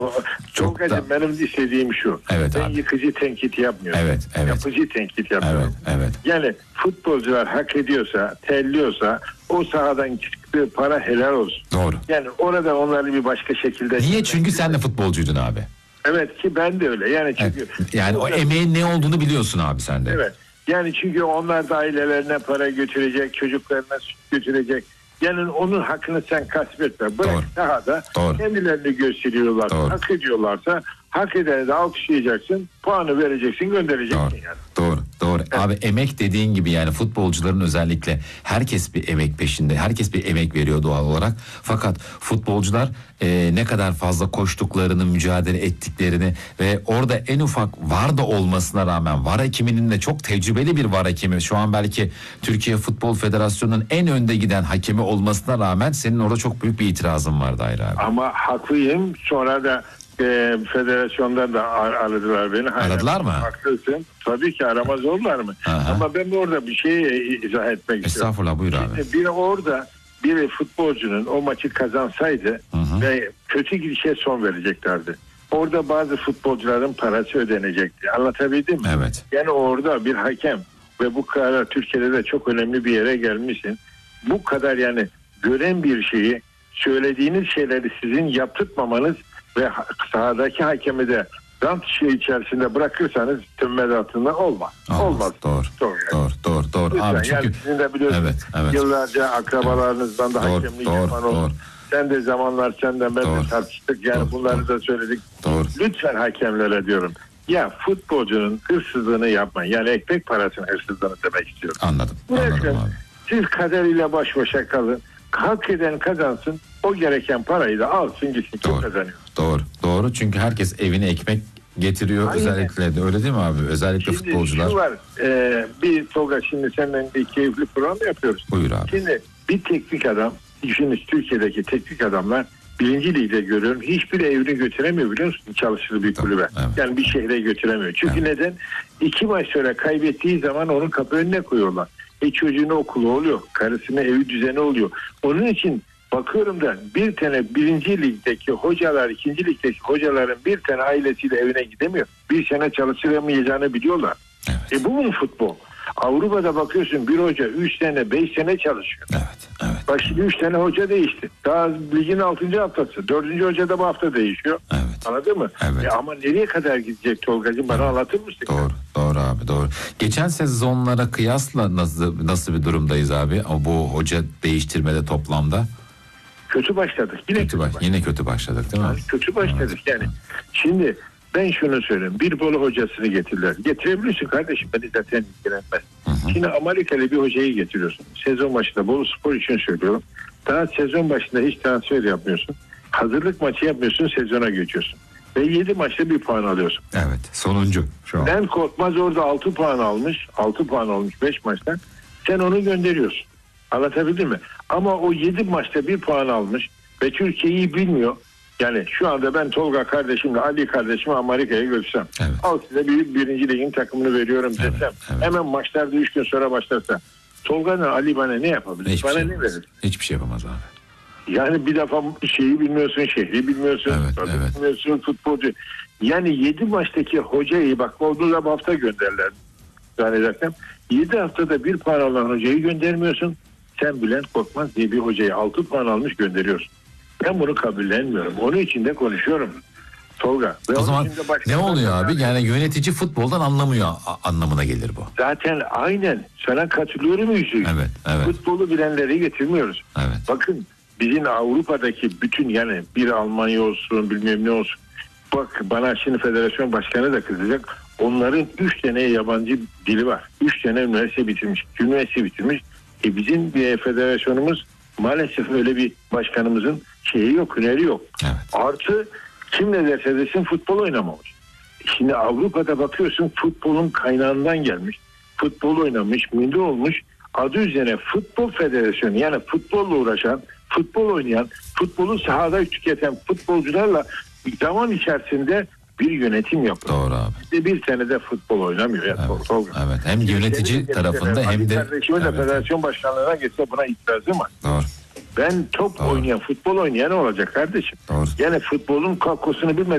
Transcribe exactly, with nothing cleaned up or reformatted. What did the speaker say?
Çok da... benim istediğim şu. Evet ben abi. yıkıcı tenkit yapmıyorum. Evet, evet. Yapıcı tenkit yapıyorum. Evet, evet. Yani futbolcular hak ediyorsa, terliyorsa o sahadan çıktığı para helal olsun. Doğru. Yani orada onları bir başka şekilde... Niye? Çünkü sen de futbolcuydun abi. Evet ki ben de öyle. Yani çünkü... Evet. Yani o emeğin ne olduğunu biliyorsun abi sen de. Evet. Yani çünkü onlar da ailelerine para götürecek, çocuklarına süt götürecek. Yani onun hakkını sen gasp etme. Bırak Doğru. sahada Doğru. kendilerini gösteriyorlar. Doğru. Hak ediyorlarsa hak edeni de alkışlayacaksın. Puanı vereceksin, göndereceksin Doğru. yani. Doğru. Doğru. Evet. Abi emek dediğin gibi yani futbolcuların özellikle herkes bir emek peşinde. Herkes bir emek veriyor doğal olarak. Fakat futbolcular e, ne kadar fazla koştuklarını, mücadele ettiklerini ve orada en ufak VAR da olmasına rağmen VAR hakeminin de çok tecrübeli bir VAR hakemi. Şu an belki Türkiye Futbol Federasyonu'nun en önde giden hakemi olmasına rağmen senin orada çok büyük bir itirazın vardı Hayri abi. Ama haklıyım. Sonra da e, federasyondan da ar- aradılar beni. Aradılar mı? Haklısın. Tabii ki aramaz olurlar mı? Aha. Ama ben de orada bir şey izah etmek istiyorum. Estağfurullah, buyur abi. Şimdi bir orada bir futbolcunun o maçı kazansaydı Hı hı. ve kötü gidişe son vereceklerdi. Orada bazı futbolcuların parası ödenecekti. Anlatabildim mi? Evet. Yani orada bir hakem ve bu kadar Türkiye'de de çok önemli bir yere gelmişsin. Bu kadar yani gören bir şeyi, söylediğiniz şeyleri sizin yaptırtmamanız ve sahadaki hakemi de rant şey içerisinde bırakırsanız tümmet altında olmaz. Olmaz. Olmaz. Doğru. Doğru. Yani. Doğru. Doğru. Doğru. Lütfen, Abi çünkü yani sizin de biliyorsunuz evet, evet. yıllarca akrabalarınızdan da Doğru, hakemlik doğru, yapan oldu. doğru. Sen de zamanlar senden ben Doğru. de tartıştık. Yani Doğru, bunları doğru. da söyledik. Doğru. Lütfen hakemlere diyorum. Ya futbolcunun hırsızlığını yapmayın. Yani ekmek parasının hırsızlığını demek istiyorum. Anladım. Bırakın. Anladım abi. Siz kaderiyle baş başa kalın. Hak eden kazansın. O gereken parayı da alsın gitsin. Çok Doğru. kazanıyor. Doğru. Doğru. Çünkü herkes evine ekmek getiriyor. Aynen. Özellikle de öyle değil mi abi? Özellikle Şimdi futbolcular. şu var. E, bir Tolga şimdi senden bir keyifli program yapıyoruz. Buyur abi. Şimdi bir teknik adam, düşünün Türkiye'deki teknik adamlar birinci ligde görüyorum. Hiçbir evini götüremiyor biliyor musun? Çalıştığı bir kulübe. Evet. Yani bir şehre götüremiyor. Çünkü Evet. neden? İki maç sonra kaybettiği zaman onun kapı önüne koyuyorlar. E çocuğun okulu oluyor. Karısına evi düzeni oluyor. Onun için bakıyorum da bir tane birinci ligdeki hocalar, ikinci ligdeki hocaların bir tane ailesiyle evine gidemiyor. Bir sene çalıştıramayacağını biliyorlar. Evet. E bu mu futbol? Avrupa'da bakıyorsun bir hoca üç sene, beş sene çalışıyor. Evet. Evet. Bak şimdi üç tane hoca değişti. Daha ligin altıncı haftası. Dördüncü hoca da bu hafta değişiyor. Evet. Anladın mı? Evet. E ama nereye kadar gidecek Tolgacığım? Bana Evet. anlatır mısın? Doğru. Doğru abi. Doğru. Geçen sezonlara kıyasla nasıl nasıl bir durumdayız abi? O bu hoca değiştirmede toplamda. Kötü başladık. Yine Kötü baş, başladık. yine kötü başladık değil mi? Yani kötü başladık Evet. yani. Şimdi ben şunu söyleyeyim. Bir Bolu hocasını getirdiler. Getirebilirsin kardeşim. Beni zaten ilgilenmez. Hı hı. Şimdi Amerikalı bir hocayı getiriyorsun. Sezon başında Bolu Spor için söylüyorum. Daha sezon başında hiç transfer yapmıyorsun. Hazırlık maçı yapmıyorsun, sezona geçiyorsun. Ve yedi maçta bir puan alıyorsun. Evet. Sonuncu şu an. Ben Korkmaz orada altı puan almış. altı puan almış beş maçtan. Sen onu gönderiyorsun. Anlatabildim mi? Ama o yedi maçta bir puan almış ve Türkiye'yi bilmiyor. Yani şu anda ben Tolga kardeşimle Ali kardeşimi Amerika'ya götürsem. Evet. Al size bir, birinci ligin takımını veriyorum desem. Evet, evet. Hemen maçlarda üç gün sonra başlarsa. Tolga'nın Ali bana ne yapabilir? Hiçbir Bana şey ne yapamaz. verir? Hiçbir şey yapamaz abi. Yani bir defa şeyi bilmiyorsun, şehri bilmiyorsun, Evet, tabii evet. bilmiyorsun, futbolcu. Yani yedi maçtaki hocayı bak onu da bu hafta gönderler zannedersem. yedi haftada bir puan alan hocayı göndermiyorsun. Sen Bülent Korkmaz diye bir hocayı altı puan almış gönderiyorsun. Ben bunu kabullenmiyorum. Onun için de konuşuyorum. Tolga. Ve O onun zaman için de başka- ne oluyor abi? Yani yönetici futboldan anlamıyor a- anlamına gelir bu. Zaten aynen sana katılıyorum yüzde yüz. Evet, evet. Futbolu bilenleri getirmiyoruz. Evet. Bakın bizim Avrupa'daki bütün yani bir Almanya olsun bilmem ne olsun. Bak bana şimdi federasyon başkanı da kızacak. Onların üç tane yabancı dili var. Üç tane üniversite bitirmiş. Üniversite bitirmiş. E bizim bir federasyonumuz maalesef öyle bir başkanımızın şeyi yok, hüneri yok. Evet. Artı kim ne derse desin futbol oynamamış. Şimdi Avrupa'da bakıyorsun futbolun kaynağından gelmiş. Futbol oynamış, milli olmuş. Adı üzerine futbol federasyonu yani futbolla uğraşan, futbol oynayan, futbolu sahada tüketen futbolcularla zaman içerisinde bir yönetim yapıyor. Doğru abi. İşte bir senede futbol oynamıyor. Ya, Evet. Tolga. Evet. Hem yönetici Senin de tarafında hem de kardeşime de evet. federasyon başkanlığına geçse buna itirazım var. Doğru. Ben top Doğru. oynayan, futbol oynayan olacak kardeşim. Doğru. Yani futbolun kakosunu bilmeden